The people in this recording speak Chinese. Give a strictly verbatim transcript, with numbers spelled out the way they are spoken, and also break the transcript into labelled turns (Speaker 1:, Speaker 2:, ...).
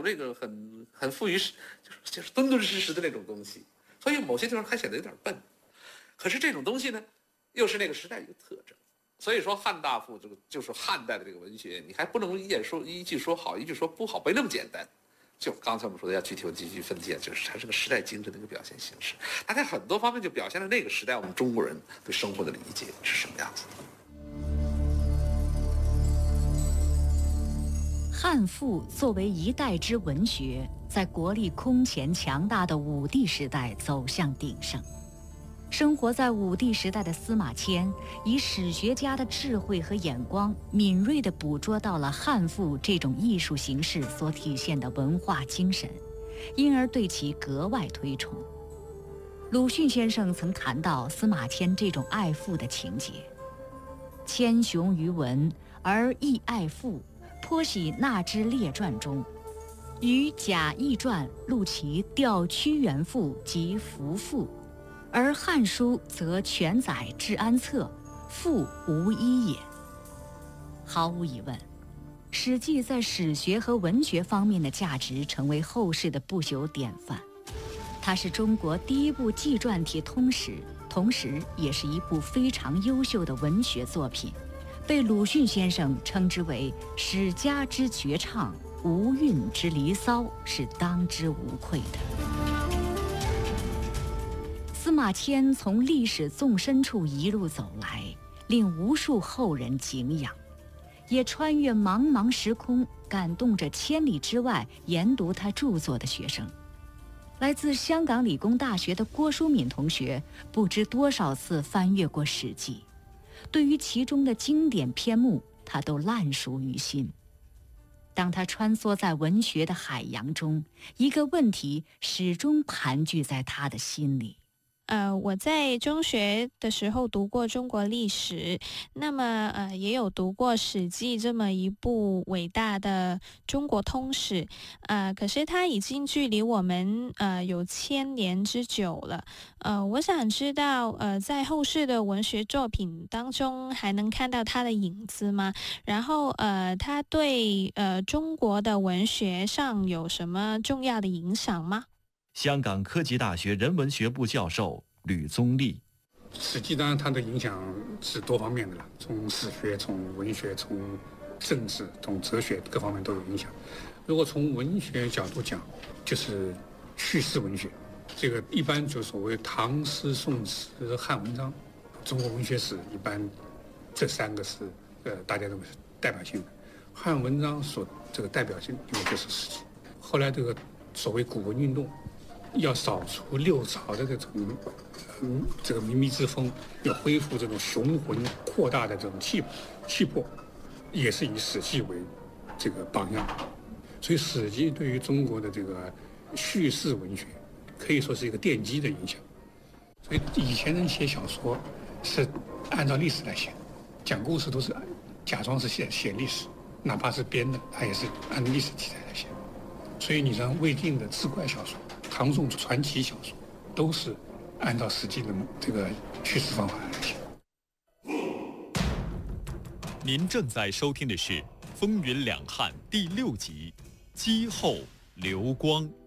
Speaker 1: 这个很很富于就是就是敦敦实实的那种东西，所以某些地方还显得有点笨。可是这种东西呢，又是那个时代一个特征。所以说汉大赋这个就是汉代的这个文学，你还不能一眼说一句说好，一句说不好，没那么简单。就刚才我们说的，要具体继续分解，就是它是个时代精神的一个表现形式。它在很多方面就表现了那个时代我们中国人对生活的理解是什么样子的。
Speaker 2: 汉赋作为一代之文学，在国力空前强大的武帝时代走向鼎盛。生活在武帝时代的司马迁，以史学家的智慧和眼光，敏锐地捕捉到了汉赋这种艺术形式所体现的文化精神，因而对其格外推崇。鲁迅先生曾谈到司马迁这种爱赋的情节：谦雄于文，而亦爱赋，颇喜纳之列传中，于贾谊传录其调屈原赋及服赋。而《汉书》则全载治安策，赋无一也。毫无疑问，《史记》在史学和文学方面的价值成为后世的不朽典范。它是中国第一部纪传体通史，同时也是一部非常优秀的文学作品，被鲁迅先生称之为史家之绝唱，无韵之离骚，是当之无愧的。司马迁从历史纵深处一路走来，令无数后人敬仰，也穿越茫茫时空，感动着千里之外研读他著作的学生。来自香港理工大学的郭淑敏同学，不知多少次翻阅过《史记》，对于其中的经典篇目，他都烂熟于心。当他穿梭在文学的海洋中，一个问题始终盘踞在他的心里。
Speaker 3: 呃，我在中学的时候读过中国历史，那么呃也有读过《史记》这么一部伟大的中国通史，呃，可是它已经距离我们呃有千年之久了。呃，我想知道，呃，在后世的文学作品当中还能看到它的影子吗？然后呃，它对呃中国的文学上有什么重要的影响吗？
Speaker 4: 香港科技大学人文学部教授吕宗立。
Speaker 5: 史记当然它的影响是多方面的了，从史学、从文学、从政治、从哲学各方面都有影响。如果从文学角度讲，就是叙事文学，这个一般就所谓唐诗、宋词、汉文章，中国文学史一般这三个是呃大家认为是代表性的。汉文章所这个代表性因为就是史记。后来这个所谓古文运动，要扫除六朝的这种嗯这个靡靡之风，要恢复这种雄浑扩大的这种气气魄，也是以《史记》为这个榜样。所以《史记》对于中国的这个叙事文学可以说是一个奠基的影响。所以以前人写小说是按照历史来写，讲故事都是假装是写写历史，哪怕是编的，他也是按历史题材来写。所以你像魏晋的志怪小说、唐宋传奇小说，都是按照《史记》的这个叙事方法来写。
Speaker 6: 您正在收听的是《风云两汉》第六集《姬后刘光》。